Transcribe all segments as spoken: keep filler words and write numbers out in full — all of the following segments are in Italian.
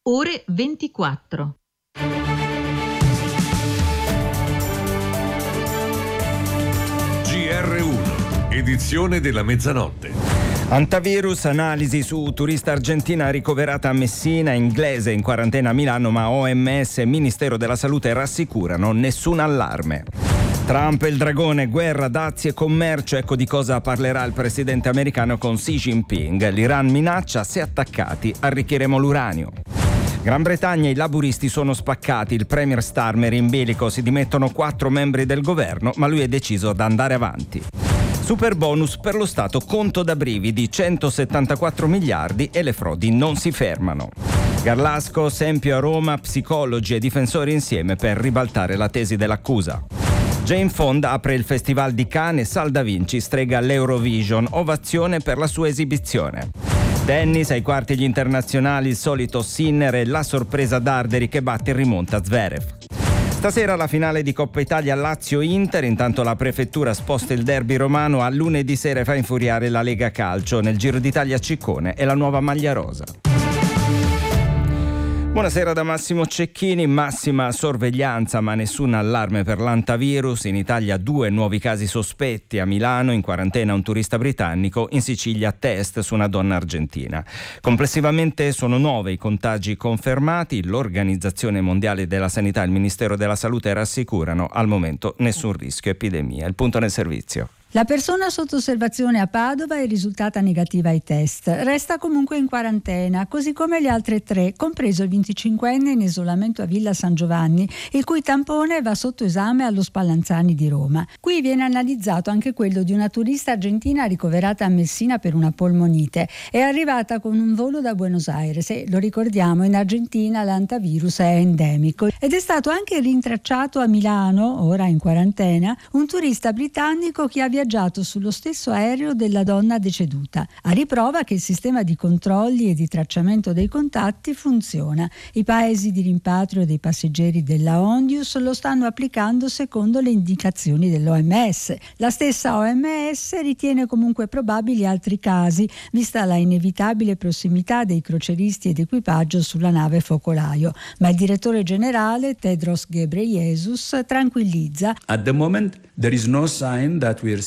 ore ventiquattro. G R uno, edizione della mezzanotte. Antivirus, analisi su turista argentina ricoverata a Messina, inglese in quarantena a Milano, ma O M S e Ministero della Salute rassicurano nessun allarme. Trump e il dragone, guerra, dazi e commercio, ecco di cosa parlerà il presidente americano con Xi Jinping. L'Iran minaccia, se attaccati arricchiremo l'uranio. Gran Bretagna, i laburisti sono spaccati, il premier Starmer in bilico, si dimettono quattro membri del governo, ma lui è deciso ad andare avanti. Super bonus per lo Stato, conto da brividi, centosettantaquattro miliardi e le frodi non si fermano. Garlasco, Sempio a Roma, psicologi e difensori insieme per ribaltare la tesi dell'accusa. Jane Fonda apre il Festival di Cannes e Sal da Vinci strega l'Eurovision, ovazione per la sua esibizione. Tennis, ai quarti gli internazionali, il solito Sinner e la sorpresa Darderi che batte in rimonta Zverev. Stasera la finale di Coppa Italia Lazio-Inter, intanto la prefettura sposta il derby romano a lunedì sera e fa infuriare la Lega Calcio. Nel Giro d'Italia Ciccone e la nuova maglia rosa. Buonasera da Massimo Cecchini. Massima sorveglianza ma nessun allarme per l'antivirus. In Italia due nuovi casi sospetti, a Milano in quarantena un turista britannico, in Sicilia test su una donna argentina. Complessivamente sono nove i contagi confermati. L'Organizzazione Mondiale della Sanità e il Ministero della Salute rassicurano al momento nessun rischio epidemia. Il punto nel servizio. La persona sotto osservazione a Padova è risultata negativa ai test. Resta comunque in quarantena, così come le altre tre, compreso il venticinquenne in isolamento a Villa San Giovanni, il cui tampone va sotto esame allo Spallanzani di Roma. Qui viene analizzato anche quello di una turista argentina ricoverata a Messina per una polmonite. È arrivata con un volo da Buenos Aires e, lo ricordiamo, in Argentina l'antivirus è endemico. Ed è stato anche rintracciato a Milano, ora in quarantena, un turista britannico che ha viaggiato sullo stesso aereo della donna deceduta, a riprova che il sistema di controlli e di tracciamento dei contatti funziona. I paesi di rimpatrio dei passeggeri della Ondius lo stanno applicando secondo le indicazioni dell'O M S. La stessa O M S ritiene comunque probabili altri casi, vista la inevitabile prossimità dei crocieristi ed equipaggio sulla nave focolaio, ma il direttore generale Tedros Ghebreyesus tranquillizza. At the moment there is no sign that we are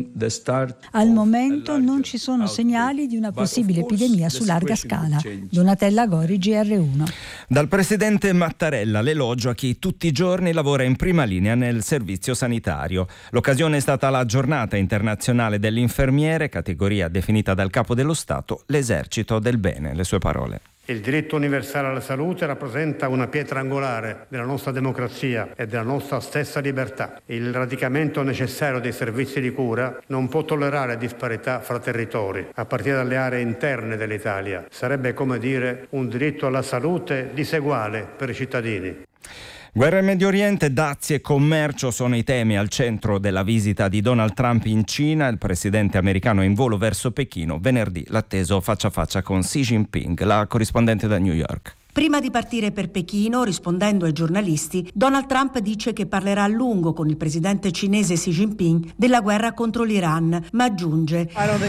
Al momento non ci sono segnali di una possibile epidemia su larga scala. Donatella Gori, G R uno. Dal presidente Mattarella l'elogio a chi tutti i giorni lavora in prima linea nel servizio sanitario. L'occasione è stata la giornata internazionale dell'infermiere, categoria definita dal capo dello Stato l'esercito del bene. Le sue parole. Il diritto universale alla salute rappresenta una pietra angolare della nostra democrazia e della nostra stessa libertà. Il radicamento necessario dei servizi di cura non può tollerare disparità fra territori, a partire dalle aree interne dell'Italia. Sarebbe come dire un diritto alla salute diseguale per i cittadini. Guerra in Medio Oriente, dazi e commercio sono i temi al centro della visita di Donald Trump in Cina. Il presidente americano è in volo verso Pechino. Venerdì l'atteso faccia a faccia con Xi Jinping, la corrispondente da New York. Prima di partire per Pechino, rispondendo ai giornalisti, Donald Trump dice che parlerà a lungo con il presidente cinese Xi Jinping della guerra contro l'Iran, ma aggiunge: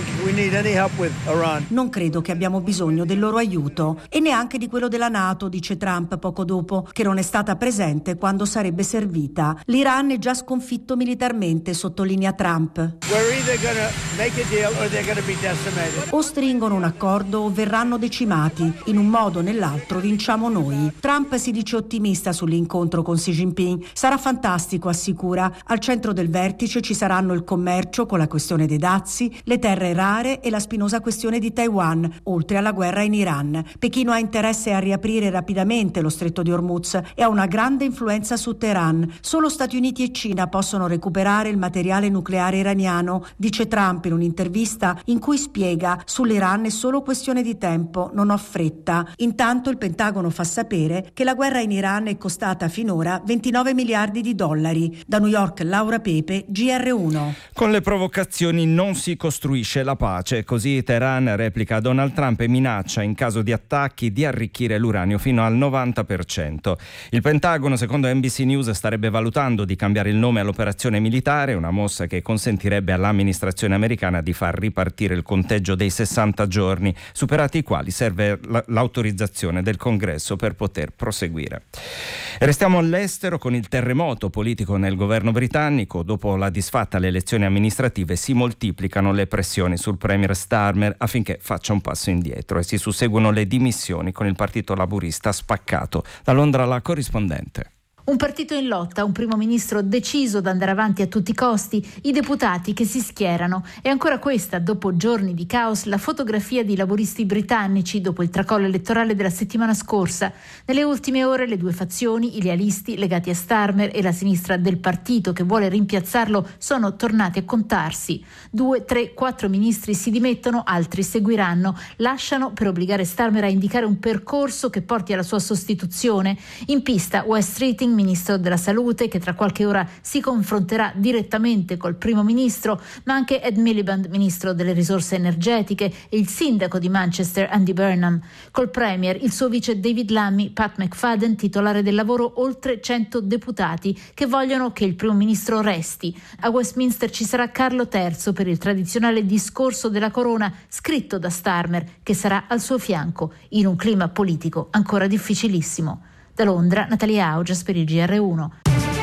non credo che abbiamo bisogno del loro aiuto e neanche di quello della NATO, dice Trump poco dopo, che non è stata presente quando sarebbe servita. L'Iran è già sconfitto militarmente, sottolinea Trump. O stringono un accordo o verranno decimati, in un modo o nell'altro vinciamo noi. Trump si dice ottimista sull'incontro con Xi Jinping. Sarà fantastico, assicura. Al centro del vertice ci saranno il commercio con la questione dei dazi, le terre rare e la spinosa questione di Taiwan, oltre alla guerra in Iran. Pechino ha interesse a riaprire rapidamente lo stretto di Hormuz e ha una grande influenza su Teheran. Solo Stati Uniti e Cina possono recuperare il materiale nucleare iraniano, dice Trump in un'intervista in cui spiega: sull'Iran è solo questione di tempo, non ho fretta. Intanto il Pentagono fa sapere che la guerra in Iran è costata finora ventinove miliardi di dollari. Da New York, Laura Pepe, G R uno. Con le provocazioni non si costruisce la pace, così Teheran replica Donald Trump e minaccia in caso di attacchi di arricchire l'uranio fino al novanta per cento. Il Pentagono, secondo N B C News, starebbe valutando di cambiare il nome all'operazione militare, una mossa che consentirebbe all'amministrazione americana di far ripartire il conteggio dei sessanta giorni, superati i quali serve l'autorizzazione del Congresso congresso per poter proseguire. E restiamo all'estero con il terremoto politico nel governo britannico. Dopo la disfatta alle elezioni amministrative si moltiplicano le pressioni sul premier Starmer affinché faccia un passo indietro e si susseguono le dimissioni con il partito laburista spaccato. Da Londra la corrispondente. Un partito in lotta, un primo ministro deciso ad andare avanti a tutti i costi, i deputati che si schierano. E ancora questa, dopo giorni di caos, la fotografia di laburisti britannici dopo il tracollo elettorale della settimana scorsa. Nelle ultime ore le due fazioni, i lealisti legati a Starmer e la sinistra del partito che vuole rimpiazzarlo, sono tornati a contarsi. Due, tre, quattro ministri si dimettono, altri seguiranno. Lasciano per obbligare Starmer a indicare un percorso che porti alla sua sostituzione. In pista Wes Streeting, ministro della salute, che tra qualche ora si confronterà direttamente col primo ministro, ma anche Ed Miliband, ministro delle risorse energetiche, e il sindaco di Manchester Andy Burnham. Col premier, il suo vice David Lammy, Pat McFadden, titolare del lavoro, oltre cento deputati che vogliono che il primo ministro resti. A Westminster ci sarà Carlo terzo per il tradizionale discorso della corona scritto da Starmer, che sarà al suo fianco in un clima politico ancora difficilissimo. Da Londra, Natalia Augias per il G R uno.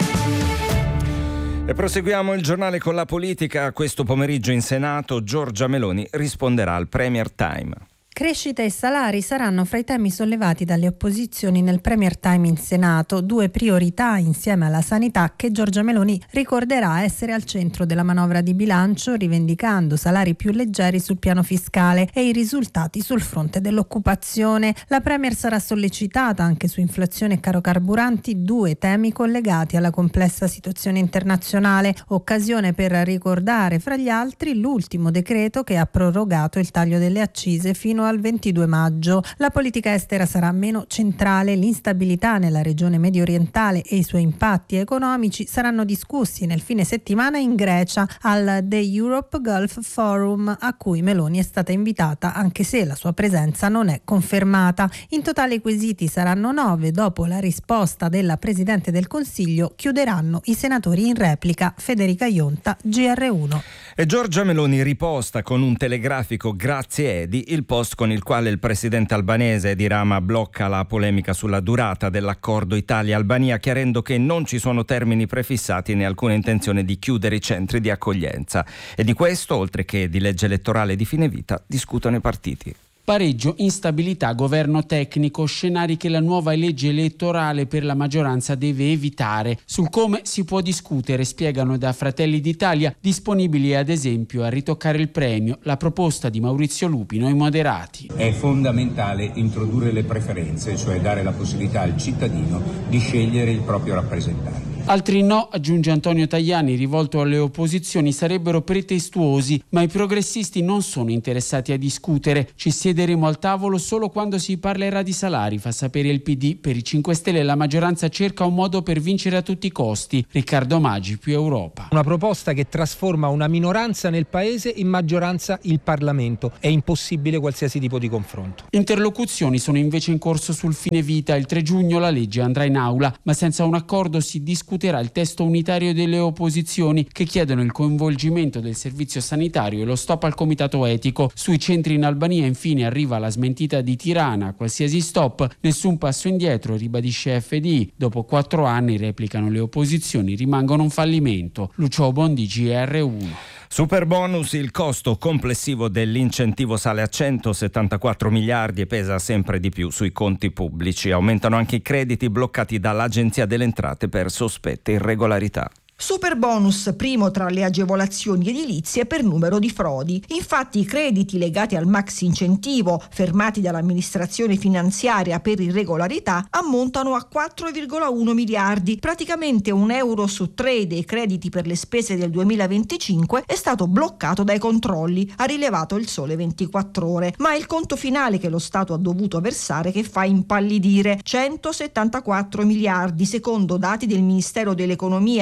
E proseguiamo il giornale con la politica. Questo pomeriggio in Senato Giorgia Meloni risponderà al Premier Time. Crescita e salari saranno fra i temi sollevati dalle opposizioni nel Premier Time in Senato, due priorità insieme alla sanità che Giorgia Meloni ricorderà essere al centro della manovra di bilancio, rivendicando salari più leggeri sul piano fiscale e i risultati sul fronte dell'occupazione. La Premier sarà sollecitata anche su inflazione e caro carburanti, due temi collegati alla complessa situazione internazionale, occasione per ricordare fra gli altri l'ultimo decreto che ha prorogato il taglio delle accise fino al ventidue maggio. La politica estera sarà meno centrale, l'instabilità nella regione medio orientale e i suoi impatti economici saranno discussi nel fine settimana in Grecia al The Europe Gulf Forum, a cui Meloni è stata invitata anche se la sua presenza non è confermata. In totale i quesiti saranno nove. Dopo la risposta della Presidente del Consiglio chiuderanno i senatori in replica. Federica Ionta, G R uno. E Giorgia Meloni riposta con un telegrafico grazie Edi il post con il quale il presidente albanese Edi Rama blocca la polemica sulla durata dell'accordo Italia-Albania, chiarendo che non ci sono termini prefissati né alcuna intenzione di chiudere i centri di accoglienza. E di questo, oltre che di legge elettorale di fine vita, discutono i partiti. Pareggio, instabilità, governo tecnico, scenari che la nuova legge elettorale per la maggioranza deve evitare. Sul come si può discutere, spiegano da Fratelli d'Italia, disponibili ad esempio a ritoccare il premio, la proposta di Maurizio Lupino ai moderati. È fondamentale introdurre le preferenze, cioè dare la possibilità al cittadino di scegliere il proprio rappresentante. Altri no, aggiunge Antonio Tajani, rivolto alle opposizioni, sarebbero pretestuosi, ma i progressisti non sono interessati a discutere. Ci siederemo al tavolo solo quando si parlerà di salari, fa sapere il P D. Per i cinque Stelle la maggioranza cerca un modo per vincere a tutti i costi. Riccardo Maggi, Più Europa. Una proposta che trasforma una minoranza nel paese in maggioranza il Parlamento. È impossibile qualsiasi tipo di confronto. Interlocuzioni sono invece in corso sul fine vita. Il tre giugno la legge andrà in aula, ma senza un accordo si discuterà il testo unitario delle opposizioni che chiedono il coinvolgimento del servizio sanitario e lo stop al comitato etico. Sui centri in Albania infine arriva la smentita di Tirana, qualsiasi stop, nessun passo indietro, ribadisce F D I. Dopo quattro anni, replicano le opposizioni, rimangono un fallimento. Lucio Bondi, G R uno. Super bonus, il costo complessivo dell'incentivo sale a centosettantaquattro miliardi e pesa sempre di più sui conti pubblici. Aumentano anche i crediti bloccati dall'Agenzia delle Entrate per sospette irregolarità. Super bonus primo tra le agevolazioni edilizie per numero di frodi. Infatti i crediti legati al maxi incentivo fermati dall'amministrazione finanziaria per irregolarità ammontano a quattro virgola uno miliardi. Praticamente un euro su tre dei crediti per le spese del duemilaventicinque è stato bloccato dai controlli, ha rilevato il Sole ventiquattro Ore. Ma è il conto finale che lo Stato ha dovuto versare che fa impallidire. centosettantaquattro miliardi secondo dati del Ministero dell'Economia, Istat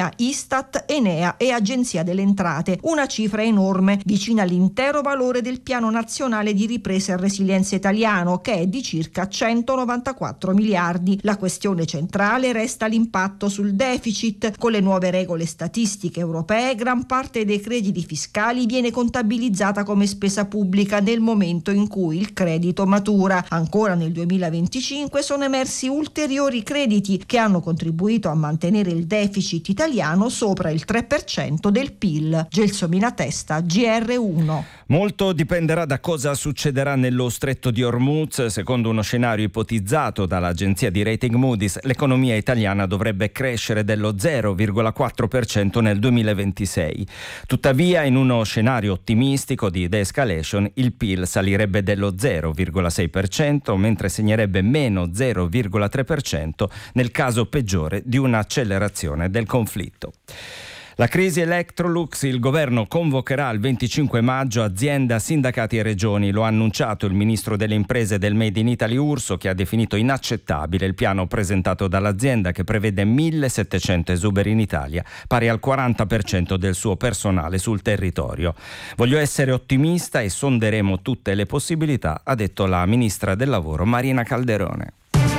Istat, Enea e Agenzia delle Entrate, una cifra enorme, vicina all'intero valore del Piano Nazionale di Ripresa e Resilienza italiano, che è di circa centonovantaquattro miliardi. La questione centrale resta l'impatto sul deficit. Con le nuove regole statistiche europee, gran parte dei crediti fiscali viene contabilizzata come spesa pubblica nel momento in cui il credito matura. Ancora nel duemilaventicinque sono emersi ulteriori crediti che hanno contribuito a mantenere il deficit italiano sopra il tre per cento del P I L. Gelsomina Testa, G R uno. Molto dipenderà da cosa succederà nello stretto di Hormuz. Secondo uno scenario ipotizzato dall'agenzia di rating Moody's, l'economia italiana dovrebbe crescere dello zero virgola quattro per cento nel duemilaventisei. Tuttavia, in uno scenario ottimistico di de-escalation, il P I L salirebbe dello zero virgola sei per cento, mentre segnerebbe meno zero virgola tre per cento nel caso peggiore di un'accelerazione del conflitto. La crisi Electrolux, il governo convocherà il venticinque maggio azienda, sindacati e regioni. Lo ha annunciato il ministro delle imprese del Made in Italy Urso, che ha definito inaccettabile il piano presentato dall'azienda, che prevede millesettecento esuberi in Italia, pari al quaranta per cento del suo personale sul territorio. Voglio essere ottimista e sonderemo tutte le possibilità, ha detto la ministra del lavoro Marina Calderone.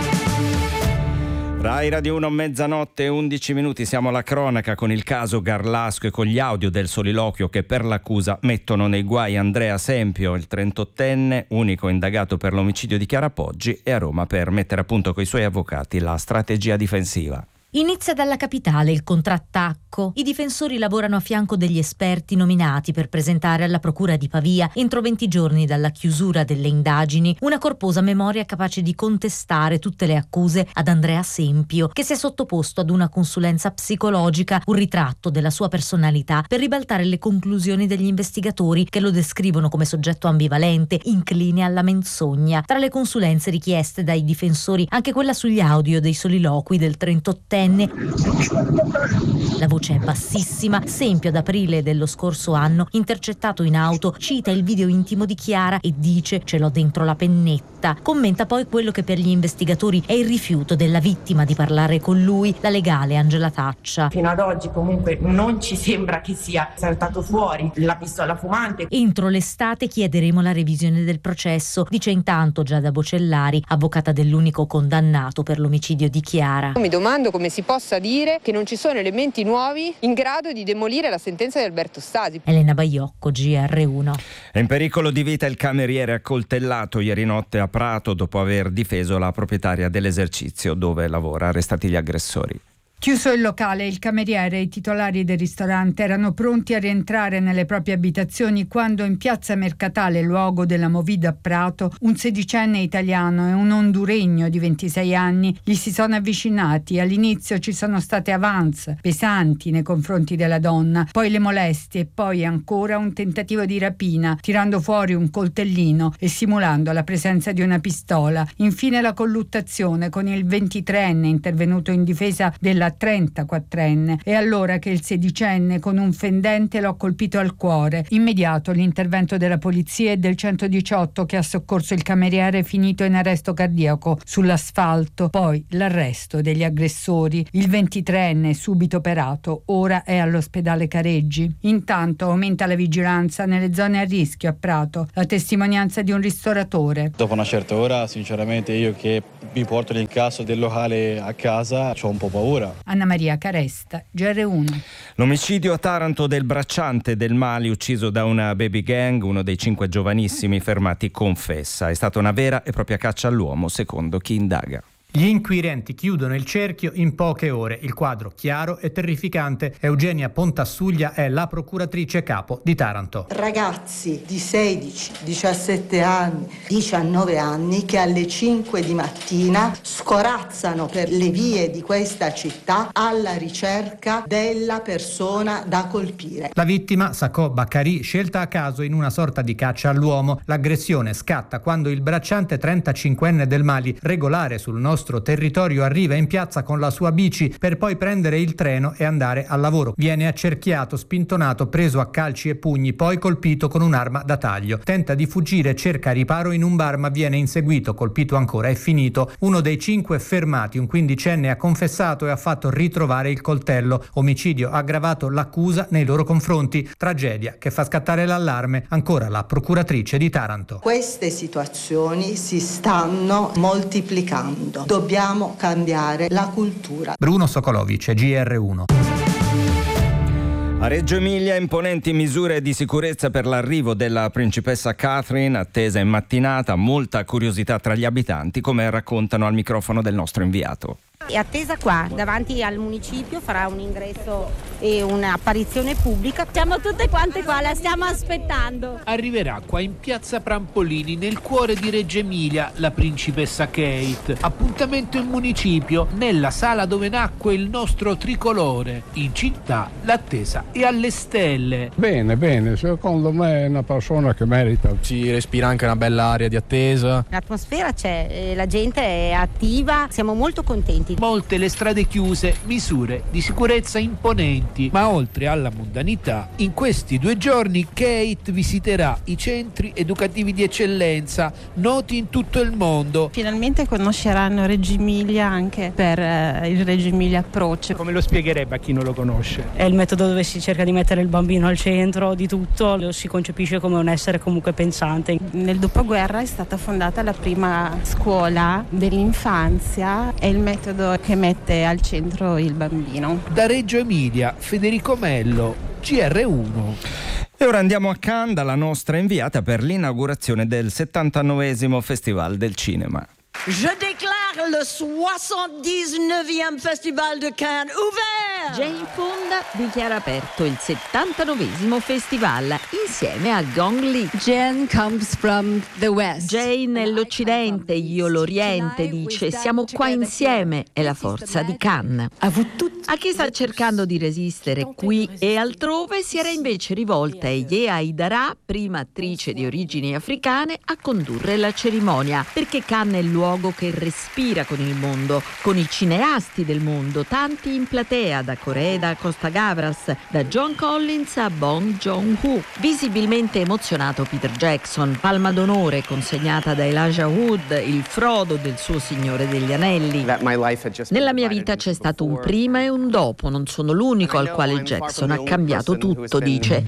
Rai Radio uno, mezzanotte e undici minuti, siamo alla cronaca con il caso Garlasco e con gli audio del soliloquio che per l'accusa mettono nei guai Andrea Sempio, il trentottenne, unico indagato per l'omicidio di Chiara Poggi, e a Roma per mettere a punto coi suoi avvocati la strategia difensiva. Inizia dalla capitale il contrattacco. I difensori lavorano a fianco degli esperti nominati per presentare alla procura di Pavia, entro venti giorni dalla chiusura delle indagini, una corposa memoria capace di contestare tutte le accuse ad Andrea Sempio, che si è sottoposto ad una consulenza psicologica, un ritratto della sua personalità per ribaltare le conclusioni degli investigatori, che lo descrivono come soggetto ambivalente, incline alla menzogna. Tra le consulenze richieste dai difensori, anche quella sugli audio dei soliloqui del trentottenne. La voce è bassissima. Sempio, ad aprile dello scorso anno, intercettato in auto, cita il video intimo di Chiara e dice: "Ce l'ho dentro la pennetta". Commenta poi quello che per gli investigatori è il rifiuto della vittima di parlare con lui, la legale Angela Taccia. Fino ad oggi comunque non ci sembra che sia saltato fuori la pistola fumante. Entro l'estate chiederemo la revisione del processo, dice intanto Giada Bocellari, avvocata dell'unico condannato per l'omicidio di Chiara. Mi domando come si possa dire che non ci sono elementi nuovi in grado di demolire la sentenza di Alberto Stasi. Elena Baiocco, G R uno. È in pericolo di vita il cameriere accoltellato ieri notte a Prato dopo aver difeso la proprietaria dell'esercizio dove lavora. Arrestati gli aggressori. Chiuso il locale, il cameriere e i titolari del ristorante erano pronti a rientrare nelle proprie abitazioni quando in piazza Mercatale, luogo della movida a Prato, un sedicenne italiano e un honduregno di ventisei anni gli si sono avvicinati. All'inizio ci sono state avance pesanti nei confronti della donna, poi le molestie e poi ancora un tentativo di rapina, tirando fuori un coltellino e simulando la presenza di una pistola. Infine la colluttazione con il ventitreenne intervenuto in difesa della trentaquattrenne. È allora che il sedicenne con un fendente l'ha colpito al cuore. Immediato l'intervento della polizia e del centodiciotto che ha soccorso il cameriere finito in arresto cardiaco sull'asfalto. Poi l'arresto degli aggressori. Il ventitreenne subito operato, ora è all'ospedale Careggi. Intanto aumenta la vigilanza nelle zone a rischio a Prato. La testimonianza di un ristoratore. Dopo una certa ora, sinceramente, io che mi porto l'incasso del locale a casa ho un po' paura. Anna Maria Caresta, G R uno. L'omicidio a Taranto del bracciante del Mali ucciso da una baby gang, uno dei cinque giovanissimi fermati confessa. È stata una vera e propria caccia all'uomo, secondo chi indaga. Gli inquirenti chiudono il cerchio in poche ore. Il quadro chiaro e terrificante. Eugenia Pontassuglia è la procuratrice capo di Taranto. Ragazzi di sedici, diciassette anni, diciannove anni che alle cinque di mattina scorazzano per le vie di questa città alla ricerca della persona da colpire. La vittima, Sacco Baccari, scelta a caso in una sorta di caccia all'uomo. L'aggressione scatta quando il bracciante trentacinquenne del Mali, regolare sul nostro nostro territorio arriva in piazza con la sua bici per poi prendere il treno e andare al lavoro. Viene accerchiato, spintonato, preso a calci e pugni, poi colpito con un'arma da taglio. Tenta di fuggire, cerca riparo in un bar ma viene inseguito, colpito ancora, è finito. Uno dei cinque fermati, un quindicenne, ha confessato e ha fatto ritrovare il coltello. Omicidio aggravato l'accusa nei loro confronti. Tragedia che fa scattare l'allarme ancora la procuratrice di Taranto. Queste situazioni si stanno moltiplicando. Dobbiamo cambiare la cultura. Bruno Sokolovic, G R uno. A Reggio Emilia imponenti misure di sicurezza per l'arrivo della principessa Catherine, attesa in mattinata, molta curiosità tra gli abitanti, come raccontano al microfono del nostro inviato. È attesa qua, davanti al municipio, farà un ingresso e un'apparizione pubblica. Siamo tutte quante qua, la stiamo aspettando. Arriverà qua in piazza Prampolini, nel cuore di Reggio Emilia, la principessa Kate. Appuntamento in municipio, nella sala dove nacque il nostro tricolore. In città l'attesa è alle stelle. Bene, bene, secondo me è una persona che merita. Si respira anche una bella aria di attesa. L'atmosfera c'è, la gente è attiva, siamo molto contenti. Molte le strade chiuse, misure di sicurezza imponenti, ma oltre alla mondanità, in questi due giorni Kate visiterà i centri educativi di eccellenza noti in tutto il mondo. Finalmente conosceranno Reggio Emilia anche per eh, il Reggio Emilia Approach. Come lo spiegherebbe a chi non lo conosce? È il metodo dove si cerca di mettere il bambino al centro di tutto, lo si concepisce come un essere comunque pensante. Nel dopoguerra è stata fondata la prima scuola dell'infanzia, è il metodo che mette al centro il bambino. Da Reggio Emilia, Federico Mello, G R uno. E ora andiamo a Cannes dalla nostra inviata per l'inaugurazione del settantanovesimo Festival del Cinema. Je déclare le soixante-dix-neuvième Festival de Cannes ouvert! Jane Fonda dichiara aperto il settantanovesimo festival insieme a Gong Li. Jane comes from the West. Jane è l'Occidente, io l'Oriente, dice. Siamo qua insieme, è la forza di Cannes. A chi sta cercando di resistere qui e altrove si era invece rivolta Eye Aidara, prima attrice di origini africane, a condurre la cerimonia, perché Cannes è il luogo che respira con il mondo, con i cineasti del mondo, tanti in platea, da Coreda a Costa Gavras, da John Collins a Bong Joon-ho. Visibilmente emozionato Peter Jackson, palma d'onore consegnata da Elijah Wood, il Frodo del suo Signore degli Anelli. Nella mia vita c'è stato un prima e un dopo, non sono l'unico al quale Jackson ha cambiato tutto, dice.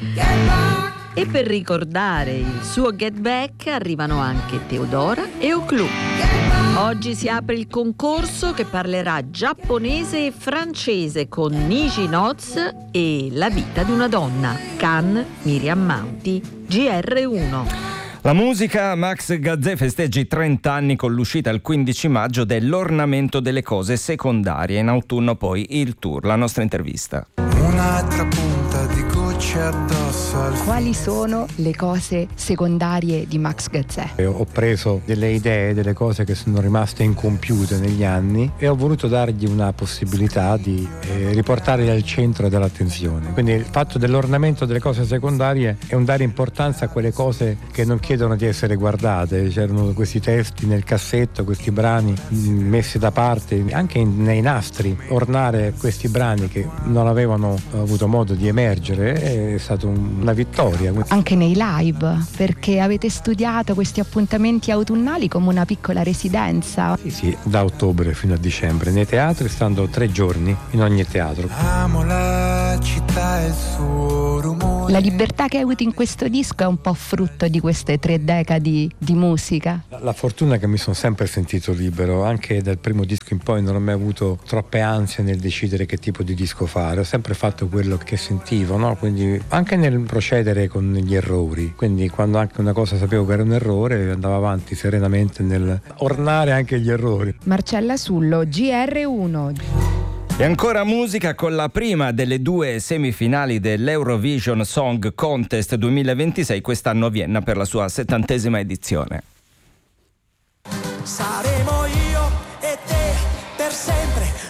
E per ricordare il suo Get Back arrivano anche Teodora e Oclou. Oggi si apre il concorso che parlerà giapponese e francese con Niji Noz e La vita di una donna. Cannes, Miriam Mauti, G R uno. La musica, Max Gazzè festeggia i trenta anni con l'uscita il quindici maggio dell'Ornamento delle cose secondarie. In autunno poi il tour, la nostra intervista. Un'altra punta di gocce addosso al... Quali sono le cose secondarie di Max Gazzè? Ho preso delle idee, delle cose che sono rimaste incompiute negli anni e ho voluto dargli una possibilità di eh, riportarli al centro dell'attenzione. Quindi il fatto dell'ornamento delle cose secondarie è un dare importanza a quelle cose che non chiedono di essere guardate. C'erano questi testi nel cassetto, questi brani messi da parte, anche in, nei nastri. Ornare questi brani che non avevano avuto modo di emergere è stata un, una vittoria. Anche nei live, perché avete studiato questi appuntamenti autunnali come una piccola residenza. Sì, sì, da ottobre fino a dicembre nei teatri, stando tre giorni in ogni teatro. Amo la città e il suo rumore. La libertà che hai avuto in questo disco è un po' frutto di queste tre decadi di musica. La, la fortuna è che mi sono sempre sentito libero, anche dal primo disco in poi non ho mai avuto troppe ansie nel decidere che tipo di disco fare, ho sempre fatto quello che sentivo, no? Quindi anche nel procedere con gli errori, quindi quando anche una cosa sapevo che era un errore andavo avanti serenamente nel ornare anche gli errori. Marcella Sullo, G R uno. E ancora musica con la prima delle due semifinali dell'Eurovision Song Contest duemilaventisei, quest'anno a Vienna per la sua settantesima edizione. Saremo io e te per sempre,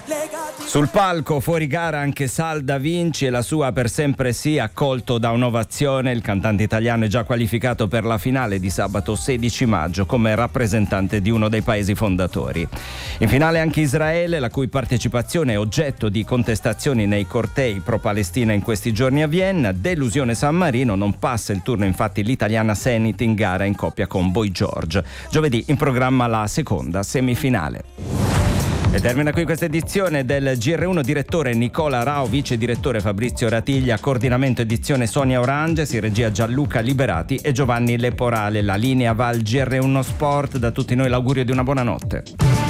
Sul palco fuori gara anche Sal Da Vinci e la sua Per sempre sì, accolto da un'ovazione. Il cantante italiano è già qualificato per la finale di sabato sedici maggio come rappresentante di uno dei paesi fondatori. In finale anche Israele, la cui partecipazione è oggetto di contestazioni nei cortei pro-Palestina in questi giorni a Vienna. Delusione San Marino, non passa il turno infatti l'italiana Zenit in gara in coppia con Boy George. Giovedì in programma la seconda semifinale. E termina qui questa edizione del G R uno, direttore Nicola Rao, vice direttore Fabrizio Ratiglia, coordinamento edizione Sonia Oranges, regia Gianluca Liberati e Giovanni Leporale. La linea va al G R uno Sport, da tutti noi l'augurio di una buona notte.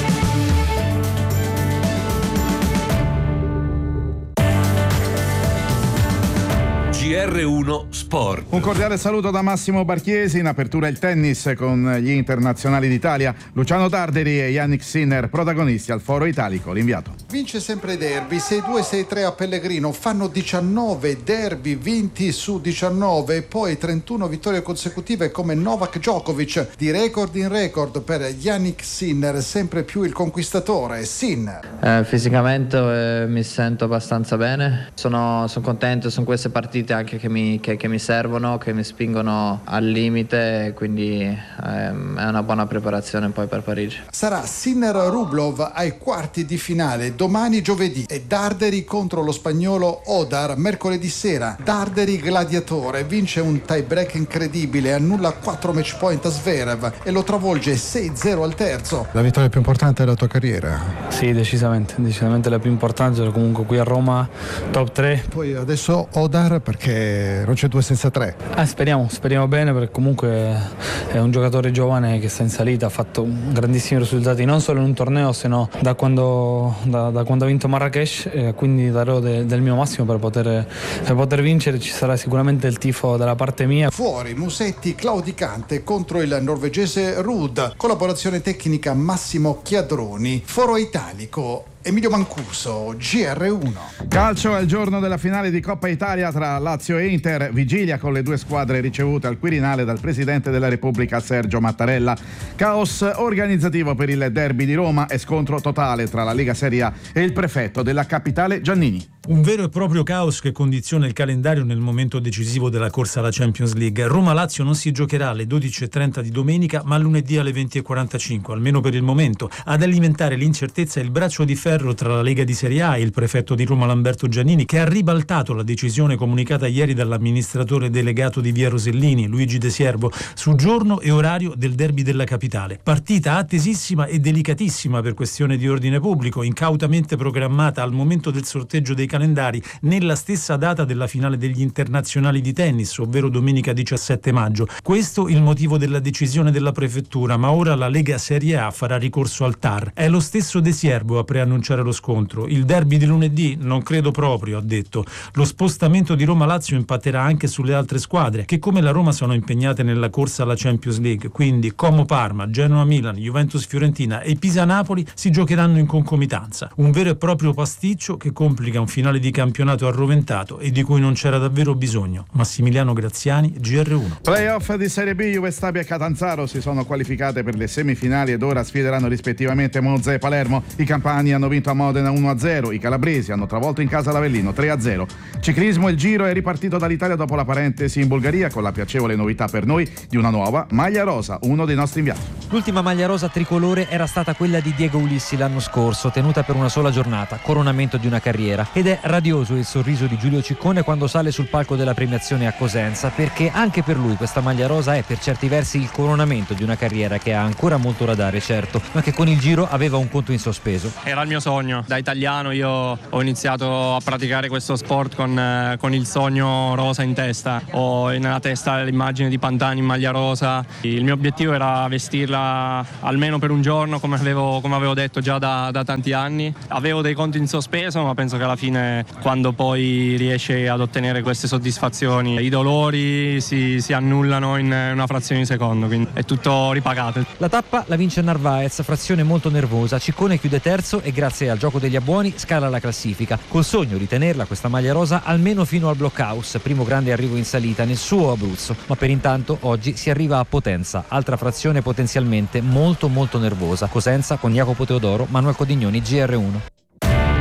G R uno Sport. Un cordiale saluto da Massimo Barchiesi. In apertura il tennis con gli internazionali d'Italia Luciano Darderi e Yannick Sinner, protagonisti al Foro Italico. L'inviato. Vince sempre i derby, sei due sei tre a Pellegrino, fanno diciannove derby vinti su diciannove e poi trentuno vittorie consecutive come Novak Djokovic, di record in record per Yannick Sinner, sempre più il conquistatore. Sinner. Eh, fisicamente eh, mi sento abbastanza bene, sono, sono contento, sono queste partite anche che mi, che, che mi servono, che mi spingono al limite, quindi ehm, è una buona preparazione poi per Parigi. Sarà Sinner-Rublev ai quarti di finale domani giovedì e Darderi contro lo spagnolo Odar mercoledì sera. Darderi gladiatore, vince un tie break incredibile, annulla quattro match point a Zverev e lo travolge sei zero al terzo. La vittoria più importante della tua carriera? Sì, decisamente, decisamente la più importante, comunque qui a Roma top tre. Poi adesso Odar, perché non c'è due senza tre. Ah, speriamo, speriamo bene, perché comunque è un giocatore giovane che sta in salita, ha fatto grandissimi risultati non solo in un torneo, sino da quando, da, da quando ha vinto Marrakesh, e quindi darò de, del mio massimo per poter, per poter vincere. Ci sarà sicuramente il tifo dalla parte mia. Fuori Musetti claudicante contro il norvegese Ruud, collaborazione tecnica Massimo Chiadroni. Foro Italico Emilio Mancuso, G R uno. Calcio è il giorno della finale di Coppa Italia tra Lazio e Inter, vigilia con le due squadre ricevute al Quirinale dal Presidente della Repubblica Sergio Mattarella. Caos organizzativo per il derby di Roma e scontro totale tra la Lega Serie A e il prefetto della capitale Giannini. Un vero e proprio caos che condiziona il calendario nel momento decisivo della corsa alla Champions League. Roma-Lazio non si giocherà alle dodici e trenta di domenica, ma lunedì alle venti e quarantacinque, almeno per il momento. Ad alimentare l'incertezza è il braccio di ferro tra la Lega di Serie A e il prefetto di Roma Lamberto Giannini, che ha ribaltato la decisione comunicata ieri dall'amministratore delegato di Via Rosellini, Luigi De Siervo, su giorno e orario del derby della capitale. Partita attesissima e delicatissima per questione di ordine pubblico, incautamente programmata al momento del sorteggio dei calendari nella stessa data della finale degli internazionali di tennis, ovvero domenica diciassette maggio. Questo il motivo della decisione della prefettura, ma ora la Lega Serie A farà ricorso al T A R. È lo stesso De Siervo a preannunciare lo scontro. Il derby di lunedì non credo proprio, ha detto. Lo spostamento di Roma-Lazio impatterà anche sulle altre squadre che come la Roma sono impegnate nella corsa alla Champions League, quindi Como-Parma, Genoa-Milan, Juventus-Fiorentina e Pisa-Napoli si giocheranno in concomitanza. Un vero e proprio pasticcio che complica un finale di campionato arroventato e di cui non c'era davvero bisogno. Massimiliano Graziani, G R uno. Playoff di Serie B, Juve Stabia e Catanzaro si sono qualificate per le semifinali ed ora sfideranno rispettivamente Monza e Palermo. I campani hanno vinto a Modena uno a zero, i calabresi hanno travolto in casa l'Avellino tre a zero. Ciclismo, il Giro è ripartito dall'Italia dopo la parentesi in Bulgaria con la piacevole novità per noi di una nuova maglia rosa, uno dei nostri inviati. L'ultima maglia rosa tricolore era stata quella di Diego Ulissi l'anno scorso, tenuta per una sola giornata, coronamento di una carriera, ed è radioso il sorriso di Giulio Ciccone quando sale sul palco della premiazione a Cosenza, perché anche per lui questa maglia rosa è per certi versi il coronamento di una carriera che ha ancora molto da dare, certo, ma che con il Giro aveva un conto in sospeso. Era il mio sogno, da italiano io ho iniziato a praticare questo sport con, eh, con il sogno rosa in testa. Ho nella testa l'immagine di Pantani in maglia rosa, il mio obiettivo era vestirla almeno per un giorno, come avevo, come avevo detto già da, da tanti anni. Avevo dei conti in sospeso, ma penso che alla fine, quando poi riesci ad ottenere queste soddisfazioni, i dolori si, si annullano in una frazione di secondo, quindi è tutto ripagato. La tappa la vince Narvaez, frazione molto nervosa. Ciccone chiude terzo e grazie al gioco degli abbuoni scala la classifica, col sogno di tenerla questa maglia rosa almeno fino al Blockhouse, primo grande arrivo in salita nel suo Abruzzo. Ma per intanto oggi si arriva a Potenza, altra frazione potenzialmente molto molto nervosa. Cosenza con Jacopo Teodoro, Manuel Codignoni, G R uno.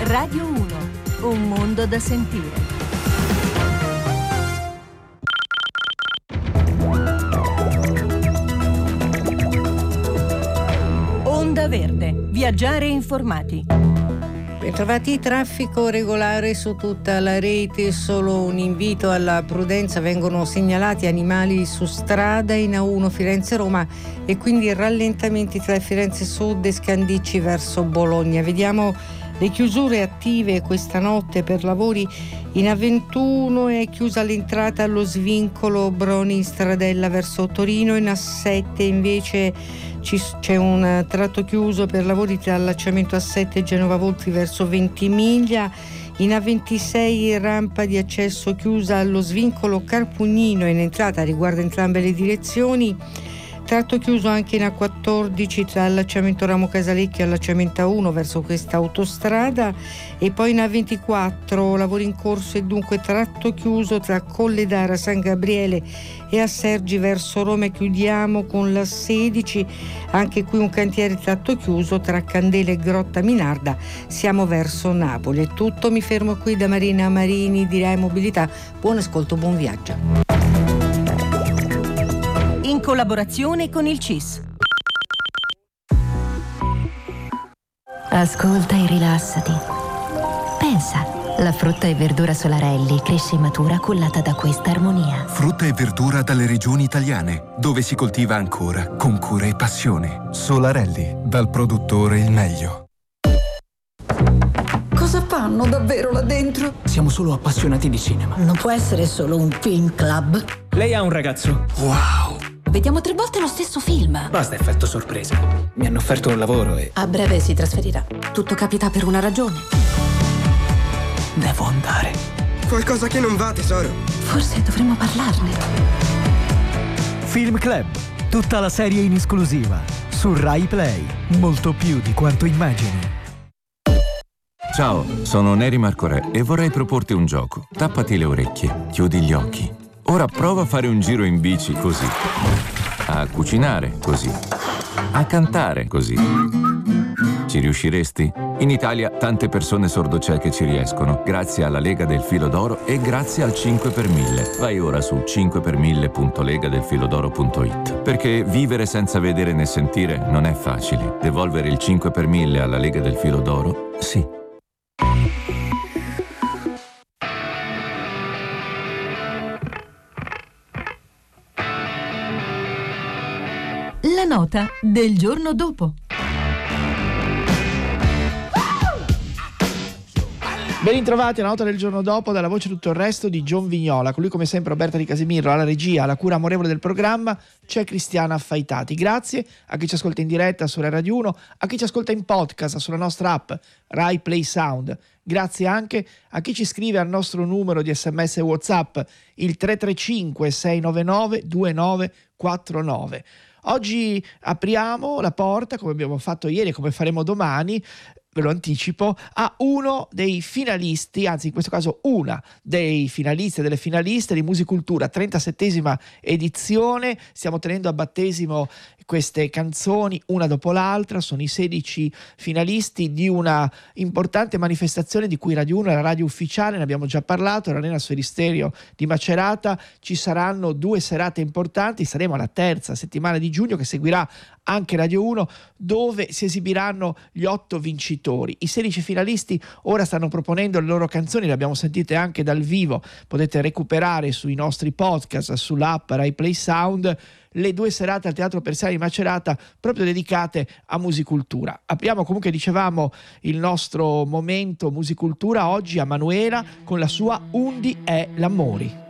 Radio uno, un mondo da sentire. Onda Verde, viaggiare informati. Bentrovati, traffico regolare su tutta la rete, solo un invito alla prudenza, vengono segnalati animali su strada in A uno Firenze-Roma e quindi rallentamenti tra Firenze Sud e Scandicci verso Bologna. Vediamo le chiusure attive questa notte per lavori. In A ventuno è chiusa l'entrata allo svincolo Broni-Stradella verso Torino, in A sette invece c'è un tratto chiuso per lavori tra allacciamento A sette e Genova Voltri verso Ventimiglia. In A ventisei rampa di accesso chiusa allo svincolo Carpugnino in entrata, riguarda entrambe le direzioni. Tratto chiuso anche in A quattordici tra allacciamento Ramo Casalecchio e allacciamento A uno verso questa autostrada, e poi in A ventiquattro lavori in corso e dunque tratto chiuso tra Colledara San Gabriele e A Sergi verso Roma. Chiudiamo con l'A sedici, anche qui un cantiere tratto chiuso tra Candela e Grotta Minarda, siamo verso Napoli. È tutto, mi fermo qui da Marina Marini di Rai Mobilità. Buon ascolto, buon viaggio. In collaborazione con il C I S. Ascolta e rilassati. Pensa, la frutta e verdura Solarelli cresce e matura cullata da questa armonia. Frutta e verdura dalle regioni italiane, dove si coltiva ancora con cura e passione. Solarelli, dal produttore il meglio. Cosa fanno davvero là dentro? Siamo solo appassionati di cinema. Non può essere solo un film club. Lei ha un ragazzo. Wow! Vediamo tre volte lo stesso film. Basta effetto sorpresa. Mi hanno offerto un lavoro e... A breve si trasferirà. Tutto capita per una ragione. Devo andare. Qualcosa che non va, tesoro. Forse dovremmo parlarne. Film Club. Tutta la serie in esclusiva. Su Rai Play. Molto più di quanto immagini. Ciao, sono Neri Marcorè e vorrei proporti un gioco. Tappati le orecchie, chiudi gli occhi. Ora prova a fare un giro in bici così, a cucinare così, a cantare così. Ci riusciresti? In Italia tante persone sordocieche ci riescono, grazie alla Lega del Filo d'Oro e grazie al cinque per mille. Vai ora su cinque per mille punto lega del filodoro punto it. Perché vivere senza vedere né sentire non è facile. Devolvere il cinque per mille alla Lega del Filo d'Oro, sì. La nota del giorno dopo. Ben ritrovati alla nota del giorno dopo, dalla voce tutto il resto di John Vignola. Con lui come sempre Roberta Di Casimiro, alla regia, alla cura amorevole del programma c'è Cristiana Affaitati. Grazie a chi ci ascolta in diretta su Rai Radio uno, a chi ci ascolta in podcast sulla nostra app Rai Play Sound. Grazie anche a chi ci scrive al nostro numero di sms e WhatsApp, il tre tre cinque sei nove nove due nove quattro nove. Oggi apriamo la porta, come abbiamo fatto ieri e come faremo domani, ve lo anticipo, a uno dei finalisti, anzi in questo caso una dei finalisti e delle finaliste di Musicultura, trentasettesima edizione. Stiamo tenendo a battesimo queste canzoni una dopo l'altra, sono i sedici finalisti di una importante manifestazione di cui Radio uno è la radio ufficiale, ne abbiamo già parlato, l'Arena Sferisterio di Macerata. Ci saranno due serate importanti, saremo alla terza settimana di giugno che seguirà anche Radio uno, dove si esibiranno gli otto vincitori. I sedici finalisti ora stanno proponendo le loro canzoni, le abbiamo sentite anche dal vivo, potete recuperare sui nostri podcast, sull'app Rai Play Sound, le due serate al Teatro Persiani di Macerata proprio dedicate a Musicultura. Apriamo comunque, dicevamo, il nostro momento Musicultura oggi a Manuela con la sua Undi è l'amori.